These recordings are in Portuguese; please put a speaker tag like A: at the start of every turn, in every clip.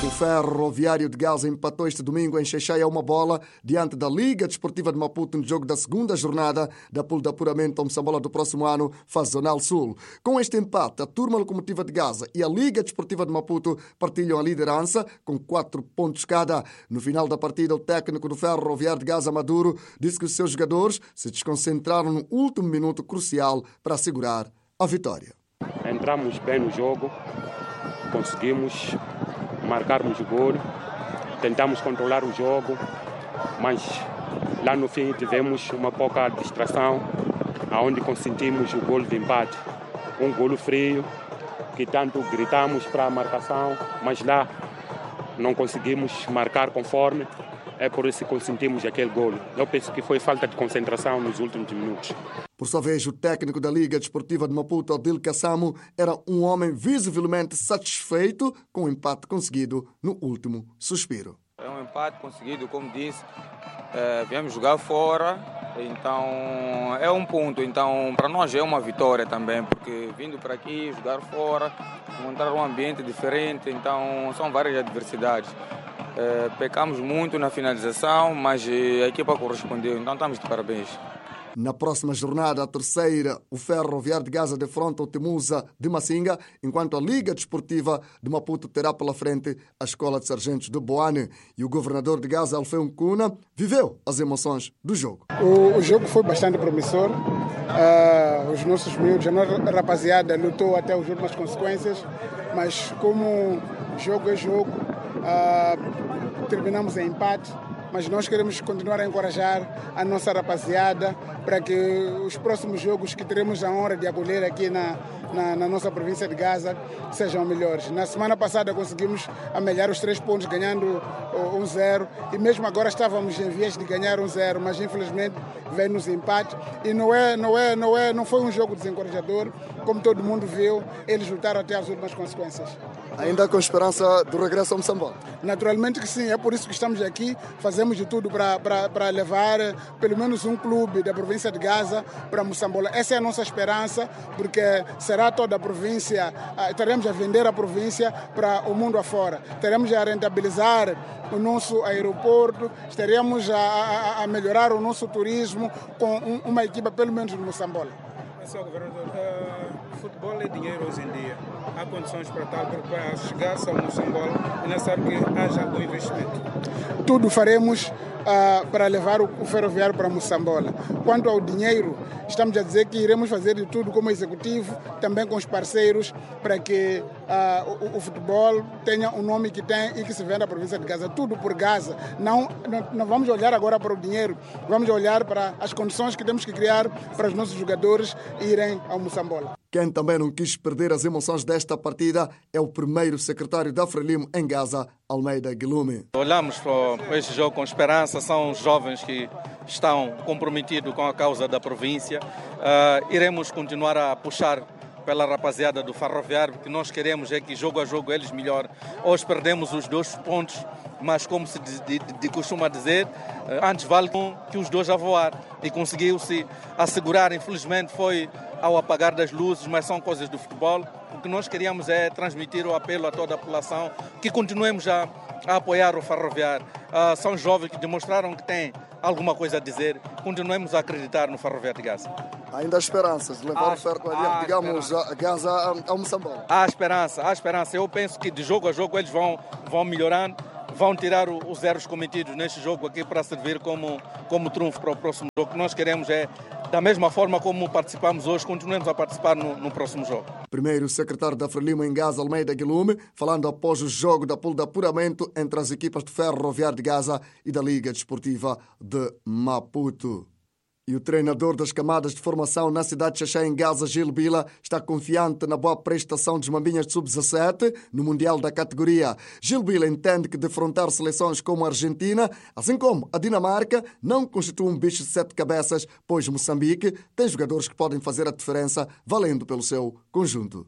A: O Ferroviário de Gaza empatou este domingo em Xai-Xai a uma bola diante da Liga Desportiva de Maputo no jogo da segunda jornada da pool de apuramento ao Moçambola do próximo ano, fase Zonal Sul. Com este empate, a Turma Locomotiva de Gaza e a Liga Desportiva de Maputo partilham a liderança com 4 pontos cada. No final da partida, o técnico do Ferroviário de Gaza, Maduro, disse que os seus jogadores se desconcentraram no último minuto crucial para assegurar a vitória.
B: Entramos bem no jogo, conseguimos marcarmos o gol, tentamos controlar o jogo, mas lá no fim tivemos uma pouca distração, onde consentimos o gol de empate. Um golo frio, que tanto gritamos para a marcação, mas lá não conseguimos marcar conforme, é por isso que consentimos aquele gol. Eu penso que foi falta de concentração nos últimos minutos.
A: Por sua vez, o técnico da Liga Desportiva de Maputo, Adil Kassamo, era um homem visivelmente satisfeito com o empate conseguido no último suspiro.
C: É um empate conseguido, como disse, viemos jogar fora, então é um ponto. Então, para nós é uma vitória também, porque vindo para aqui, jogar fora, encontrar um ambiente diferente, então são várias adversidades. Pecamos muito na finalização, mas a equipa correspondeu, então estamos de parabéns.
A: Na próxima jornada, a terceira, o Ferroviário de Gaza defronta o Temusa de Massinga, enquanto a Liga Desportiva de Maputo terá pela frente a Escola de Sargentos de Boane. E o governador de Gaza, Alfeu Nkuna, viveu as emoções do jogo.
D: O jogo foi bastante promissor. Os nossos miúdos, a nossa rapaziada lutou até as últimas consequências, mas como jogo é jogo, terminamos em empate. Mas nós queremos continuar a encorajar a nossa rapaziada para que os próximos jogos que teremos a honra de acolher aqui na nossa província de Gaza sejam melhores. Na semana passada conseguimos amelhar os 3 pontos ganhando 1-0 e mesmo agora estávamos em vias de ganhar 1-0, mas infelizmente veio-nos empate e não foi um jogo desencorajador, como todo mundo viu, eles lutaram até as últimas consequências.
A: Ainda com esperança do regresso ao Moçambola?
D: Naturalmente que sim, é por isso que estamos aqui, fazemos de tudo para levar pelo menos um clube da província de Gaza para Moçambola. Essa é a nossa esperança, porque será toda a província, teremos a vender a província para o mundo afora, teremos a rentabilizar o nosso aeroporto, estaremos a melhorar o nosso turismo com uma equipa pelo menos no Moçambola.
E: Senhor governador, futebol é dinheiro hoje em dia. Há condições para tal, para chegar-se ao Moçambola e necessário que haja algum investimento.
D: Tudo faremos para levar o ferroviário para Moçambola. Quanto ao dinheiro, estamos a dizer que iremos fazer de tudo como executivo, também com os parceiros, para que o futebol tenha o nome que tem e que se venda à província de Gaza. Tudo por Gaza. Não vamos olhar agora para o dinheiro, vamos olhar para as condições que temos que criar para os nossos jogadores irem ao Moçambola.
A: Quem também não quis perder as emoções desta partida é o primeiro secretário da Frelimo em Gaza, Almeida Guilherme.
F: Olhamos para este jogo com esperança, são jovens que estão comprometidos com a causa da província. Iremos continuar a puxar pela rapaziada do Ferroviário, porque nós queremos é que jogo a jogo eles melhor. Hoje perdemos os 2 pontos, mas como se costuma dizer, antes vale que os 2 a voar. E conseguiu-se assegurar, infelizmente foi ao apagar das luzes, mas são coisas do futebol. O que nós queríamos é transmitir o apelo a toda a população que continuemos a apoiar o Ferroviário. São jovens que demonstraram que têm alguma coisa a dizer. Continuemos a acreditar no Ferroviário de Gaza.
A: Ainda há esperanças de levar o Ferroviário, digamos, a Gaza ao Moçambola?
F: Há esperança. Eu penso que de jogo a jogo eles vão melhorando, vão tirar os erros cometidos neste jogo aqui para servir como trunfo para o próximo jogo. O que nós queremos é, da mesma forma como participamos hoje, continuemos a participar no próximo jogo.
A: Primeiro, o secretário da Frelimo em Gaza, Almeida Guilherme, falando após o jogo da pool de apuramento entre as equipas do Ferroviário de Gaza e da Liga Desportiva de Maputo. E o treinador das camadas de formação na cidade de Xai-Xai, em Gaza, Gil Bila, está confiante na boa prestação dos Mambinhas de Sub-17 no Mundial da categoria. Gil Bila entende que defrontar seleções como a Argentina, assim como a Dinamarca, não constitui um bicho de 7 cabeças, pois Moçambique tem jogadores que podem fazer a diferença valendo pelo seu conjunto.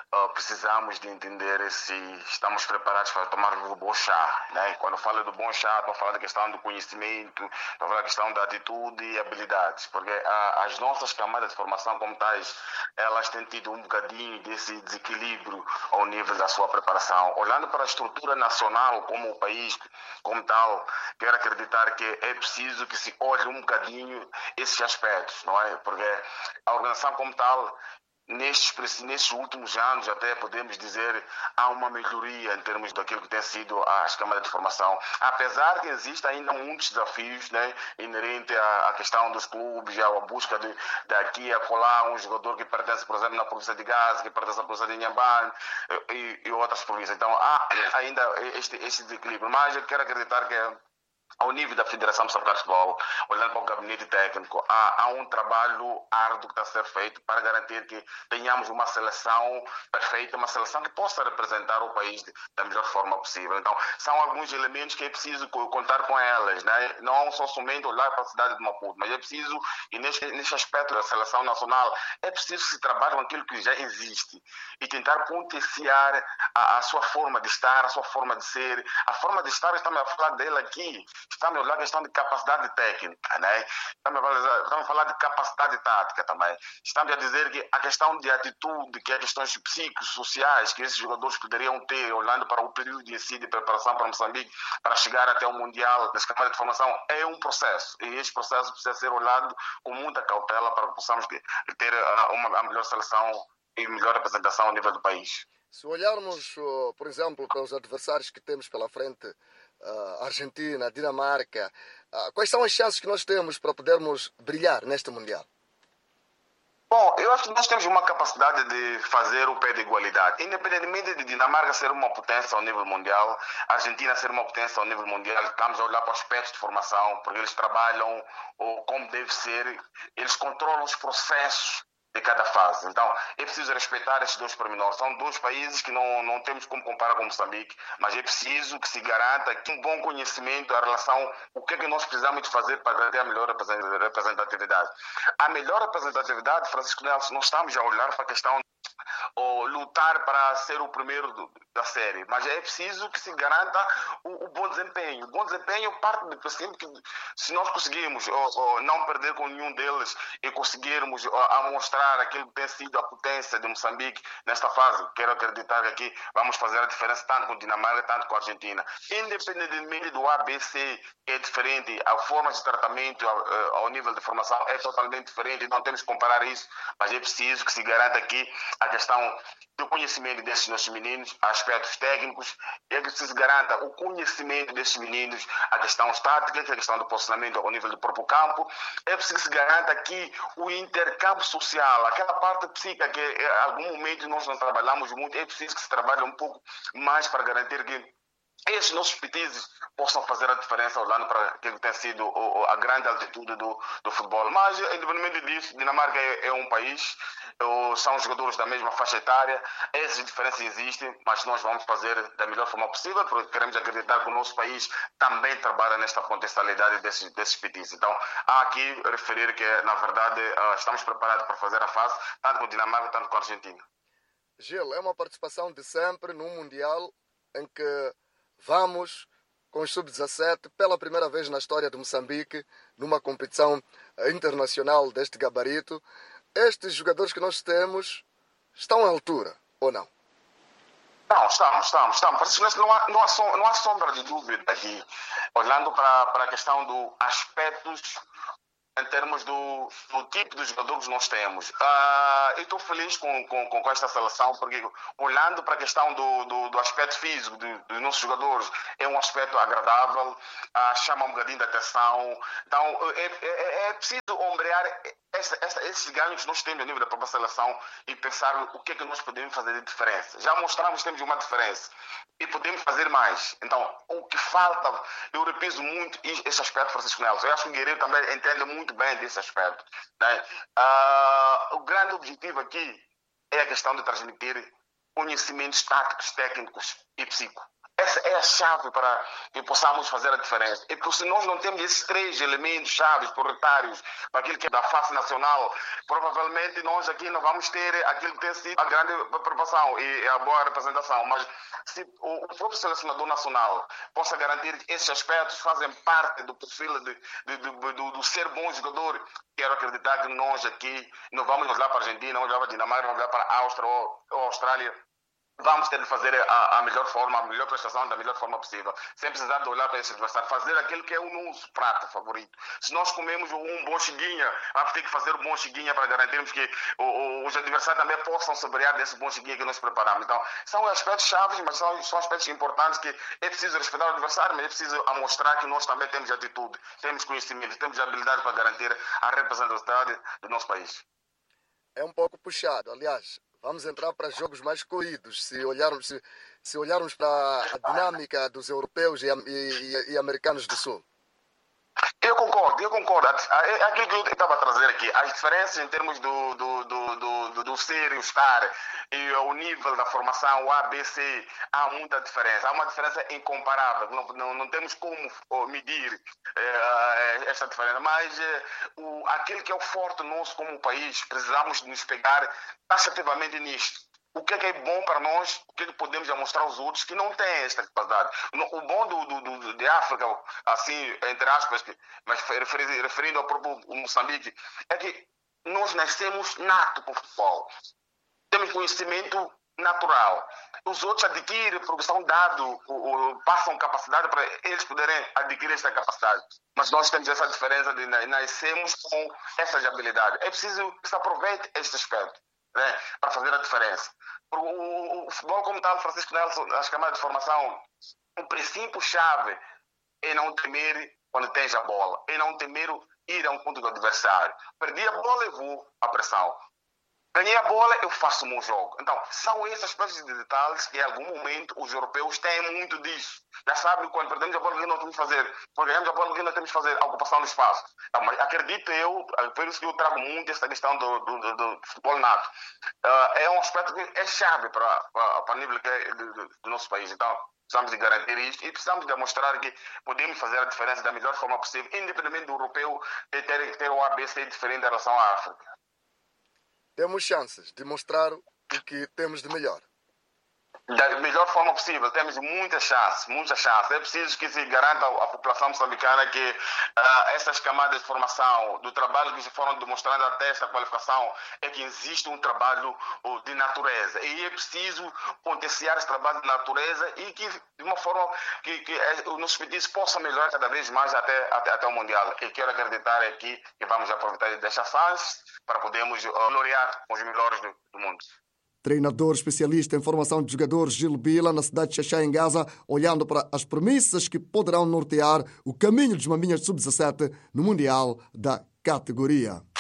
G: precisamos de entender se estamos preparados para tomar o bom chá, né? Quando falo do bom chá, estou falando da questão do conhecimento, estou falando da questão da atitude e habilidades, porque as nossas camadas de formação como tais, elas têm tido um bocadinho desse desequilíbrio ao nível da sua preparação. Olhando para a estrutura nacional como o país, como tal, quero acreditar que é preciso que se olhe um bocadinho esses aspectos, não é? Porque a organização como tal, nestes últimos anos, até podemos dizer, há uma melhoria em termos daquilo que tem sido as câmaras de formação. Apesar que existem ainda muitos desafios, né, inerentes à questão dos clubes, à busca de daqui a colar um jogador que pertence, por exemplo, na província de Gaza, que pertence à província de Inhambane e outras províncias. Então, há ainda este desequilíbrio. Mas eu quero acreditar que ao nível da Federação Moçambicana de Futebol, olhando para o gabinete técnico, há um trabalho árduo que está a ser feito para garantir que tenhamos uma seleção perfeita, uma seleção que possa representar o país da melhor forma possível. Então, são alguns elementos que é preciso contar com elas, né? Não só somente olhar para a cidade de Maputo, mas é preciso, e neste aspecto da seleção nacional, é preciso que se trabalhe com aquilo que já existe e tentar potenciar a sua forma de estar, a sua forma de ser. A forma de estar, estamos a falar dela aqui, estamos a olhar a questão de capacidade técnica, né? Estamos a falar de capacidade tática também. Estamos a dizer que a questão de atitude, que é questões psicossociais que esses jogadores poderiam ter, olhando para o período de ensino e preparação para Moçambique, para chegar até o Mundial das camadas de formação, é um processo. E esse processo precisa ser olhado com muita cautela para que possamos ter uma melhor seleção e melhor representação a nível do país.
A: Se olharmos, por exemplo, para os adversários que temos pela frente, Argentina, Dinamarca, quais são as chances que nós temos para podermos brilhar neste Mundial?
G: Bom, eu acho que nós temos uma capacidade de fazer o pé de igualdade. Independentemente de Dinamarca ser uma potência ao nível mundial, a Argentina ser uma potência ao nível mundial, estamos a olhar para aspectos de formação, porque eles trabalham como deve ser, eles controlam os processos de cada fase. Então, é preciso respeitar esses dois pormenores. São dois países que não temos como comparar com Moçambique, mas é preciso que se garanta que um bom conhecimento em relação ao que é que nós precisamos de fazer para garantir a melhor representatividade. A melhor representatividade, Francisco Nelson, nós estamos a olhar para a questão lutar para ser o primeiro da série, mas é preciso que se garanta o bom desempenho. O bom desempenho parte do princípio que se nós conseguirmos não perder com nenhum deles e conseguirmos mostrar aquilo que tem sido a potência de Moçambique nesta fase, quero acreditar que aqui vamos fazer a diferença tanto com Dinamarca, tanto com a Argentina. Independentemente do ABC, que é diferente, a forma de tratamento ao nível de formação é totalmente diferente, não temos que comparar isso, mas é preciso que se garanta aqui a questão do conhecimento desses nossos meninos, aspectos técnicos, é que se garanta o conhecimento desses meninos, a questão estática, a questão do posicionamento ao nível do próprio campo, é preciso que se garanta aqui o intercâmbio social, aquela parte psíquica que em algum momento nós não trabalhamos muito, é preciso que se trabalhe um pouco mais para garantir que esses nossos petizes possam fazer a diferença olhando para aquilo que tem sido a grande altitude do futebol. Mas, independente disso, Dinamarca é um país, são jogadores da mesma faixa etária, essas diferenças existem, mas nós vamos fazer da melhor forma possível, porque queremos acreditar que o nosso país também trabalha nesta potencialidade desses petizes. Então, há aqui referir que, na verdade, estamos preparados para fazer a fase, tanto com Dinamarca, tanto com a Argentina.
A: Gil, é uma participação de sempre num Mundial em que vamos com os sub-17 pela primeira vez na história de Moçambique numa competição internacional deste gabarito. Estes jogadores que nós temos estão à altura ou não?
G: Não, estamos. Não há sombra de dúvida aqui. Olhando para a questão dos aspectos em termos do tipo de jogadores que nós temos. Eu estou feliz com esta seleção, porque olhando para a questão do aspecto físico dos nossos jogadores, é um aspecto agradável, chama um bocadinho de atenção. Então, é preciso ombrear esses ganhos que nós temos a nível da própria seleção e pensar o que é que nós podemos fazer de diferença. Já mostramos que temos uma diferença e podemos fazer mais. Então, o que falta, eu repiso muito esse aspecto, Francisco Nelson. Eu acho que o Guerreiro também entende muito bem desse aspecto, né? O grande objetivo aqui é a questão de transmitir conhecimentos táticos, técnicos e psíquicos. Essa é chave para que possamos fazer a diferença. E porque se nós não temos esses 3 elementos chaves, prioritários, para aquilo que é da face nacional, provavelmente nós aqui não vamos ter aquilo que tem sido a grande preocupação e a boa representação. Mas se o próprio selecionador nacional possa garantir que esses aspectos fazem parte do perfil do ser bom jogador, quero acreditar que nós aqui não vamos olhar para a Argentina, não vamos olhar para a Dinamarca, não vamos olhar para a Áustria ou a Austrália. Vamos ter de fazer a melhor forma, a melhor prestação da melhor forma possível, sem precisar de olhar para esse adversário, fazer aquilo que é o nosso prato favorito. Se nós comemos um bom chiguinha, vamos ter que fazer um bom chiguinha para garantirmos que os adversários também possam saborear desse bom chiguinha que nós preparamos. Então, são aspectos chaves, mas são aspectos importantes que é preciso respeitar o adversário, mas é preciso mostrar que nós também temos atitude, temos conhecimento, temos habilidade para garantir a representatividade do nosso país.
A: É um pouco puxado, aliás. Vamos entrar para jogos mais corridos. Se olharmos para a dinâmica dos europeus e americanos do Sul.
G: Eu concordo. É aquilo que eu estava a trazer aqui. As diferenças em termos do ser e o estar, e o nível da formação, o A, B, C, há muita diferença. Há uma diferença incomparável. Não temos como medir esta diferença. Mas aquilo que é o forte nosso como país, precisamos nos pegar taxativamente nisto. O que é bom para nós, o que podemos mostrar aos outros que não têm esta capacidade. O bom de África, assim, entre aspas, mas referindo ao próprio Moçambique, é que nós nascemos nato com o futebol. Temos conhecimento natural. Os outros adquirem, porque são dados, passam capacidade para eles poderem adquirir esta capacidade. Mas nós temos essa diferença de nascemos com essas habilidades. É preciso que se aproveite este aspecto, né, para fazer a diferença. O futebol, como tal, Francisco Nelson, as camadas de formação, o princípio-chave é não temer quando tens a bola, é não temer ir a um ponto do adversário. Perdi a bola, eu vou à pressão. Ganhei a bola, eu faço o meu jogo. Então, são esses aspectos de detalhes que, em algum momento, os europeus têm muito disso. Já sabem, quando perdemos a bola, o que nós temos que fazer? Quando ganhamos a bola, o que nós temos que fazer? A ocupação do espaço. Então, mas acredito eu, por isso que eu trago muito essa questão do futebol nato. É um aspecto que é chave para o nível do nosso país. Então, precisamos de garantir isto e precisamos de mostrar que podemos fazer a diferença da melhor forma possível, independente do europeu ter o ABC diferente em relação à África.
A: Temos chances de mostrar o que temos de melhor.
G: Da melhor forma possível, temos muitas chances. É preciso que se garanta à população moçambicana que essas camadas de formação, do trabalho que se foram demonstrando até esta qualificação, é que existe um trabalho de natureza. E é preciso potenciar esse trabalho de natureza e que, de uma forma que os nossos pedidos possam melhorar cada vez mais até o Mundial. E quero acreditar aqui que vamos aproveitar desta fase para podermos gloriar os melhores do mundo.
A: Treinador especialista em formação de jogadores Gil Bila, na cidade de Xaxá, em Gaza, olhando para as premissas que poderão nortear o caminho dos maminhas sub-17 no Mundial da categoria.